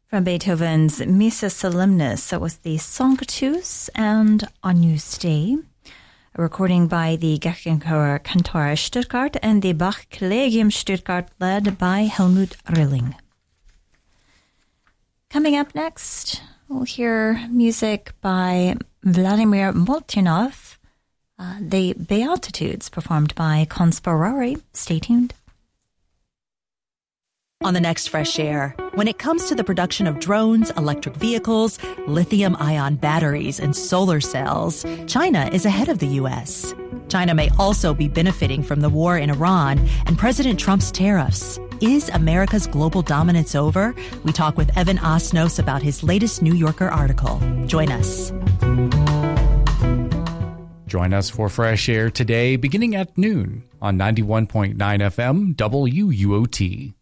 From Beethoven's Missa Solemnis, that was the Sanctus and Agnus Dei, a recording by the Kirchenchor Cantor Stuttgart and the Bach Collegium Stuttgart, led by Helmut Rilling. Coming up next, we'll hear music by Vladimir Molchanov, the Beatitudes, performed by Conspirare. Stay tuned. On the next Fresh Air, when it comes to the production of drones, electric vehicles, lithium-ion batteries, and solar cells, China is ahead of the U.S. China may also be benefiting from the war in Iran and President Trump's tariffs. Is America's global dominance over? We talk with Evan Osnos about his latest New Yorker article. Join us. Join us for Fresh Air today, beginning at noon on 91.9 FM WUOT.